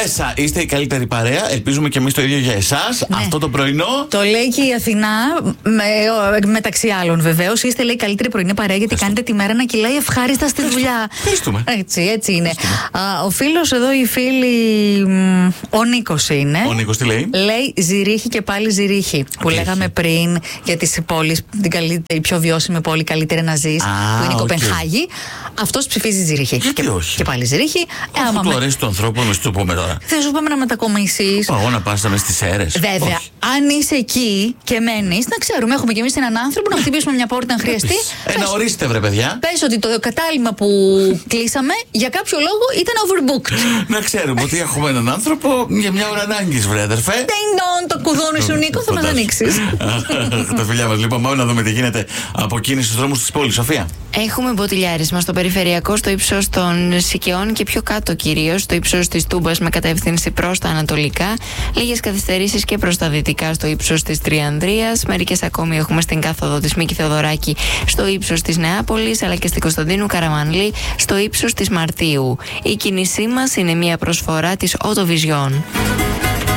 Μέσα είστε η καλύτερη παρέα. Ελπίζουμε και εμείς το ίδιο για εσάς. Ναι. Αυτό το πρωινό. Το λέει και η Αθηνά, μεταξύ άλλων βεβαίως. Είστε, λέει, καλύτερη πρωινή παρέα γιατί κάνετε τη μέρα να κυλάει ευχάριστα στη δουλειά. Ευχαριστούμε. Έτσι είναι. Ο φίλος εδώ, η φίλη. Ο Νίκος είναι. Ο Νίκος τι λέει? Λέει Ζηρίχη και πάλι Ζηρίχη. Που λέγαμε πριν για τις πόλεις, η πιο βιώσιμη πόλη, καλύτερη να ζεις, που είναι η Κοπενχάγη. Αυτός ψηφίζει Ζηρίχη. Γιατί όχι? Και πάλι Ζηρίχη. Αφού του αρέσει του ανθρώπου, να σου το πούμε τώρα. Δεν σου πάμε να μετακομίσεις. Εγώ να πας μες στις αίρες. Βέβαια, αν είσαι εκεί και μένεις, να ξέρουμε, έχουμε κι εμείς έναν άνθρωπο να χτυπήσουμε μια πόρτα αν χρειαστεί. Ένα ορίστε, βρε παιδιά. Πες ότι το κατάλημα που κλείσαμε για κάποιο λόγο ήταν overbooked. Να ξέρουμε ότι έχουμε έναν άνθρωπο για μια ώρα ανάγκης, βρε αδερφέ. Το κουδούνι σου, Νίκο, θα μας ανοίξεις. Τα φιλιά μας. Λοιπόν, πάμε να δούμε τι γίνεται από κίνηση στους δρόμους της πόλης. Σοφία. Έχουμε μποτιλιάρισμα στο περιφερειακό, στο ύψος των Σικαιών και πιο κάτω κυρίως, στο ύψος της Τούμπας με κατεύθυνση προς τα ανατολικά. Λίγες καθυστερήσεις και προς τα δυτικά στο ύψος της Τριανδρίας. Μερικές ακόμη έχουμε στην κάθοδο της Μίκη Θεοδωράκη στο ύψος της Νεάπολης, αλλά και στην Κωνσταντίνου Καραμανλή στο ύψος της Μαρτίου. Η κίνησή μας είναι μια προσφορά της Autovision.